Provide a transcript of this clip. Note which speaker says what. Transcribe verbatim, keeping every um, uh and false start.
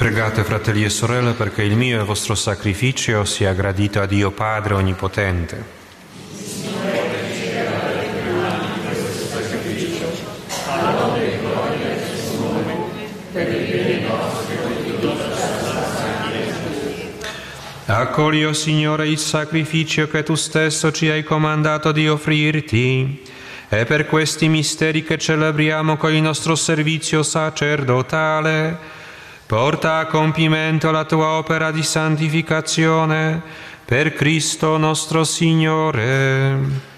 Speaker 1: Pregate, fratelli e sorelle, perché il mio e il vostro sacrificio sia gradito a Dio Padre Onnipotente. Accogli, o Signore, il sacrificio che tu stesso ci hai comandato di offrirti, e per questi misteri che celebriamo con il nostro servizio sacerdotale, porta a compimento la tua opera di santificazione per Cristo nostro Signore.